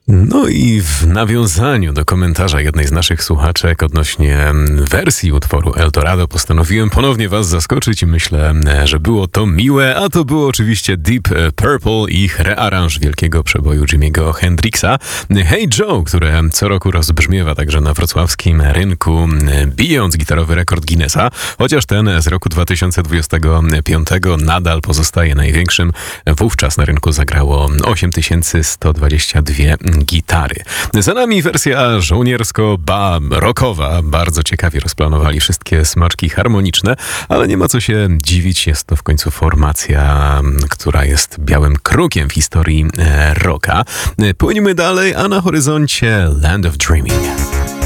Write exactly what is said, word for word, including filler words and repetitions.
No i w nawiązaniu do komentarza jednej z naszych słuchaczek odnośnie wersji utworu Eldorado postanowiłem ponownie was zaskoczyć i myślę, że było to miłe, a to było oczywiście Deep Purple i ich rearanż wielkiego przeboju Jimiego Hendrixa Hey Joe, które co roku rozbrzmiewa także na wrocławskim rynku, bijąc gitarowy rekord Guinnessa, chociaż ten z roku dwa tysiące dwudziestego piątego nadal pozostaje największym. Wówczas na rynku zagrało osiem tysięcy sto dwadzieścia dwie gitary. Za nami wersja żołniersko-ba-rockowa. Bardzo ciekawie rozplanowali wszystkie smaczki harmoniczne, ale nie ma co się dziwić. Jest to w końcu formacja, która jest białym krukiem w historii rocka. Płyńmy dalej, a na horyzoncie Land of Dreaming.